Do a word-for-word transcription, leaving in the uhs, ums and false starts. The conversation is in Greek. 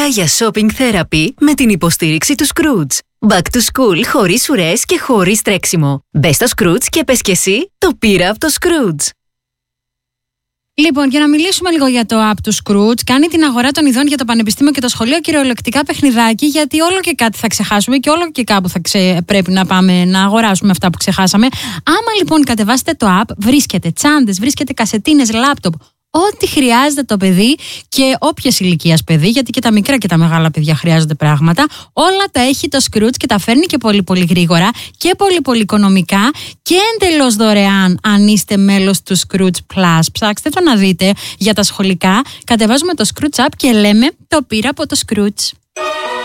Ιδέα για shopping therapy με την υποστήριξη του Scrooge. Back to school χωρίς ουρές και χωρίς τρέξιμο. Μπες στο Scrooge και πες κι εσύ, το πήρα από το Scrooge. Λοιπόν, για να μιλήσουμε λίγο για το app του Scrooge, κάνει την αγορά των ειδών για το πανεπιστήμιο και το σχολείο κυριολεκτικά παιχνιδάκι, γιατί όλο και κάτι θα ξεχάσουμε και όλο και κάπου θα ξε... πρέπει να πάμε να αγοράσουμε αυτά που ξεχάσαμε. Άμα λοιπόν κατεβάσετε το app, βρίσκετε τσάντες, βρίσκετε κασετίνες, λάπτοπ, ό,τι χρειάζεται το παιδί και όποιας ηλικίας παιδί, γιατί και τα μικρά και τα μεγάλα παιδιά χρειάζονται πράγματα. Όλα τα έχει το Scrooge και τα φέρνει και πολύ πολύ γρήγορα και πολύ πολύ οικονομικά και εντελώς δωρεάν αν είστε μέλος του Scrooge Plus. Ψάξτε το να δείτε για τα σχολικά. Κατεβάζουμε το Scrooge app και λέμε το πήρα από το Scrooge.